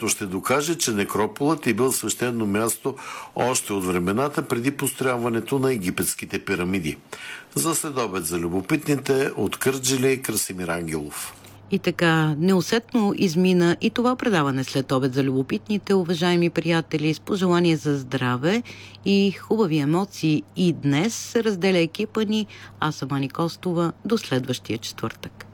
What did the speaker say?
която ще докаже, че некрополът е бил свещено място още от времената преди построяването на египетските пирамиди. За следобед за любопитните от Кърджали, Красимир Ангелов. И така, неусетно измина и това предаване след обед за любопитните, уважаеми приятели, с пожелание за здраве и хубави емоции. И днес се разделя екипа ни. Аз съм Ани Костова. До следващия четвъртък.